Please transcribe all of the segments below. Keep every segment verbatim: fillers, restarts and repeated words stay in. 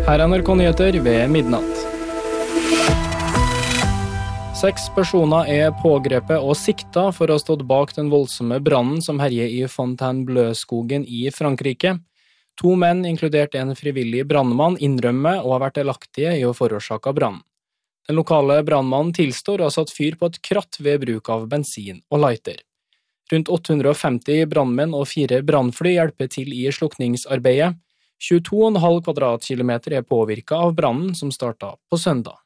Her er N R K-nyheter ved midnatt. Seks personer er pågrepet og sikta for å ha stått bak den voldsomme brannen som herjer i Fontainebleau-skogen i Frankrike. To menn, inkludert en frivillig brannmann, innrømmer og har vært delaktige i å forårsake brannen. Den lokale brannmannen tilstår å ha satt fyr på et kratt ved bruk av bensin og lighter. Rundt åtte hundre og femti brannmenn og fire brannfly hjelper til i slukningsarbeidet. tjueto komma fem kvadratkilometer er påvirket av brannen som startet på søndag.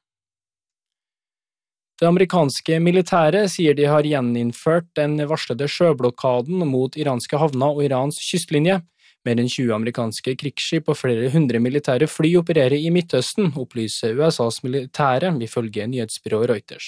Det amerikanske militæret sier de har gjeninnført den varslede sjøblokaden mot iranske havner og Irans kystlinje. Mer enn tjue amerikanske krigsskip og flere hundre militære fly opererer i Midtøsten, opplyser U S A's militære, ifølge nyhetsbyrået Reuters.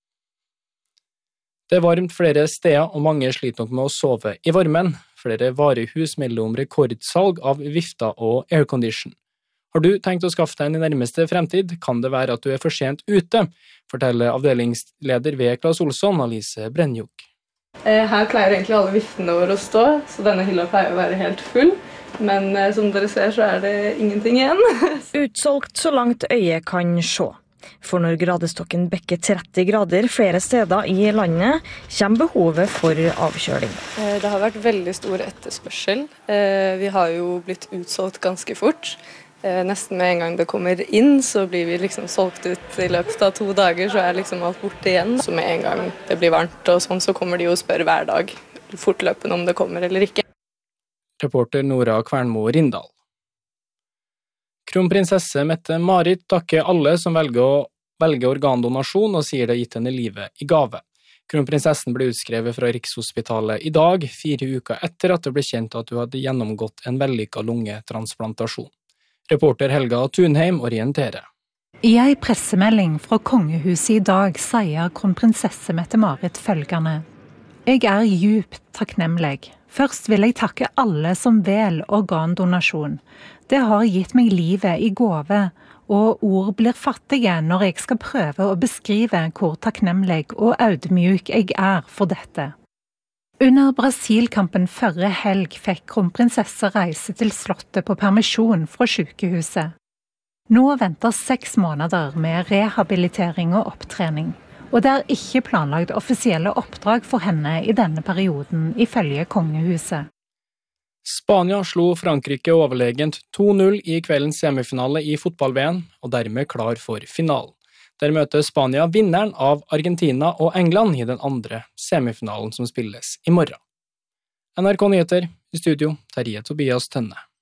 Det er varmt flere steder, og mange sliter nok med å sove i varmen. Flere varehus melder om rekordsalg av vifter og aircondition. Har du tenkt å skaffe deg en i nærmeste fremtid, kan det være at du er for sent ute, forteller avdelingsleder ved Claes Olsson, Alice Brenjok. Her pleier egentlig alle viftene våre å stå, så denne hylla pleier å være helt full. Men som dere ser så er det ingenting igjen. Utsolgt så langt øyet kan se. For når gradestokken bekker tretti grader flere steder i landet, kommer behovet for avkjøling. Det har vært veldig stor etterspørsel. Vi har jo blitt utsolgt ganske fort. Nesten med en gang det kommer inn, så blir vi liksom solgt ut i løpet av to dager, så er liksom alt borte igjen. Så med en gang det blir varmt og sånn, så kommer de jo og spør hver dag fortløpende om det kommer eller ikke. Reporter Nora Kvernmo Rindal. Kronprinsesse Mette-Marit takker alle som velger å velge organdonasjon og sier det har gitt henne livet i gave. Kronprinsessen ble utskrevet fra Rikshospitalet i dag, fire uker etter at det ble kjent at hun hadde gjennomgått en vellykket lungetransplantasjon. Reporter Helga Thunheim orienterer. I en pressemelding fra kongehuset i dag sier kronprinsesse Mette-Marit følgende. Jeg er djupt takknemlig. Først vil jeg takke alle som vel organdonasjon. Det har gitt meg livet i gave, og ord blir fattige når jeg skal prøve å beskrive hvor takknemlig og audmjuk jeg er for dette. Under Brasilkampen førre helg fikk kronprinsesse reise til slottet på permisjon fra sykehuset. Nå venter seks måneder med rehabilitering og opptrening, og det er ikke planlagt offisielle oppdrag for henne i denne perioden, ifølge kongehuset. Spania slo Frankrike overlegent to null i kveldens semifinale i fotball-V M, og dermed klar for finalen. Der møter Spania vinneren av Argentina og England i den andre semifinalen som spilles i morgen. N R K-nyheter, i studio, Terje Tobias Tønne.